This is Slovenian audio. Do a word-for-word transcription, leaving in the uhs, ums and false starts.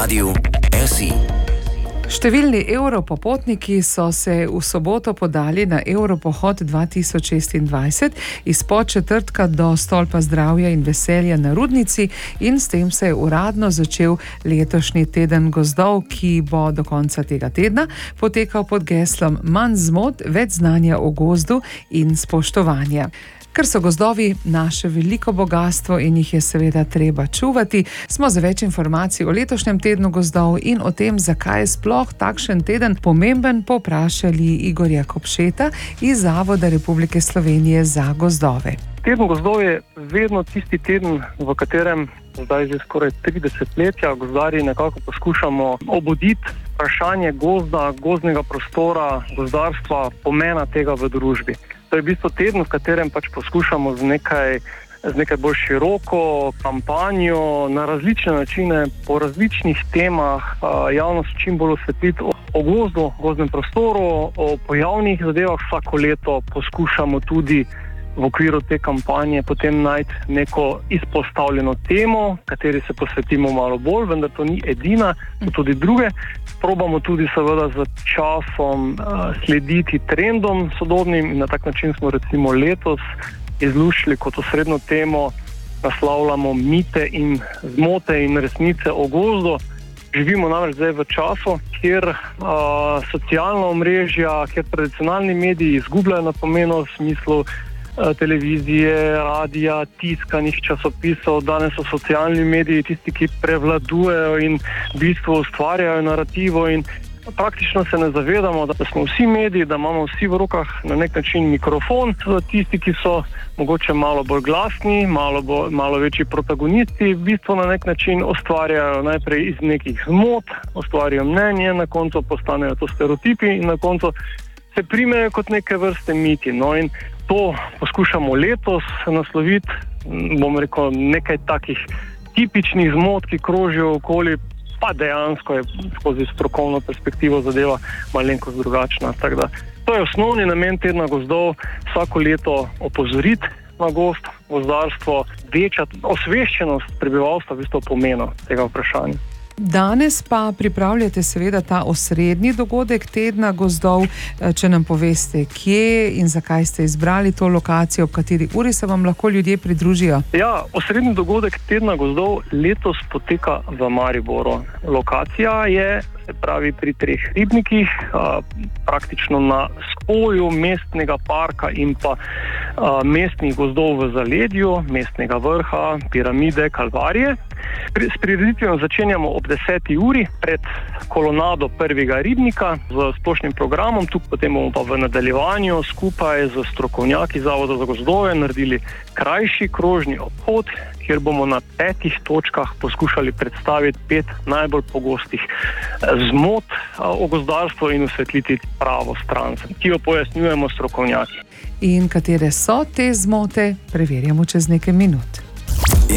Radiu S I. Številni evropopotniki so se v soboto podali na Evropohod dva tisoč šestindvajset izpod četrtka do stolpa zdravja in veselja na Rudnici in s tem se je uradno začel letošnji teden gozdov, ki bo do konca tega tedna potekal pod geslom Manj zmot, več znanja o gozdu in spoštovanja. Ker so gozdovi naše veliko bogastvo in jih je seveda treba čuvati, smo za več informacij o letošnjem tednu gozdov in o tem, zakaj je sploh takšen teden pomemben, povprašali Igorja Kopšeta iz Zavoda Republike Slovenije za gozdove. Teden gozdov je vedno tisti teden, v katerem zdaj že skoraj tri desetletja gozdarji nekako poskušamo obuditi vprašanje gozda, gozdnega prostora, gozdarstva, pomena tega v družbi. To je v bistvu teden, v katerem pač poskušamo z nekaj, z nekaj bolj široko kampanjo na različne načine, po različnih temah javnost čim bolj osvetliti o, o gozdu, gozdnem prostoru, o pojavnih zadevah. Vsako leto poskušamo tudi v okviru te kampanje potem najti neko izpostavljeno temo, kateri se posvetimo malo bolj, vendar to ni edina, so tudi druge. Probamo tudi seveda z časom uh, slediti trendom sodobnim in na tak način smo recimo letos izluščili kot osrednjo temo, naslavljamo mite in zmote in resnice o gozdu. Živimo namreč zdaj v času, kjer uh, socialna omrežja, kjer tradicionalni mediji izgubljajo na pomenu v smislu televizije, radija, tiskanih časopisov. Danes so socialni mediji tisti, ki prevladujejo in v bistvu ustvarjajo narativo in praktično se ne zavedamo, da smo vsi mediji, da imamo vsi v rokah na nek način mikrofon. Tisti, ki so mogoče malo bolj glasni, malo, bolj, malo večji protagonisti, v bistvu na nek način ustvarjajo najprej iz nekih zmot, ustvarjajo mnenje, na koncu postanejo to stereotipi in na koncu se primejo kot neke vrste miti. No in to poskušamo letos nasloviti, bom rekel, nekaj takih tipičnih zmot, ki krožijo okoli, pa dejansko je skozi strokovno perspektivo zadeva malenkost drugačna. Tako da, to je osnovni namen tedna gozdov, vsako leto opozoriti na gozd, gozdarstvo, večati osveščenost prebivalstva v bistvu pomenu tega vprašanja. Danes pa pripravljate seveda ta osrednji dogodek tedna gozdov. Če nam poveste, kje in zakaj ste izbrali to lokacijo, ob kateri uri se vam lahko ljudje pridružijo? Ja, osrednji dogodek tedna gozdov letos poteka v Mariboru. Lokacija je, se pravi, pri Treh ribnikih, praktično na spoju mestnega parka in pa mestnih gozdov v zaledju, mestnega vrha, piramide, Kalvarije. S prireditvijo začenjamo ob deseti uri pred kolonado prvega ribnika z splošnim programom. Tu potem bomo pa v nadaljevanju skupaj z strokovnjaki Zavoda za gozdove naredili krajši krožni obhod, kjer bomo na petih točkah poskušali predstaviti pet najbolj pogostih zmot o gozdarstvu in osvetliti pravo stran, ki jo pojasnjujemo strokovnjaki. In katere so te zmote, preverjamo čez nekaj minut.